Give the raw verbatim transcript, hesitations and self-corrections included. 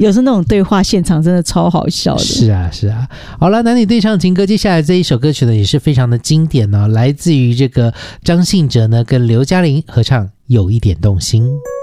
有时候那种对话现场真的超好笑的。 是啊是啊。好了，男女对唱情歌，接下来这一首歌曲呢也是非常的经典哦，来自于这个张信哲呢跟刘嘉玲合唱《有一点动心》。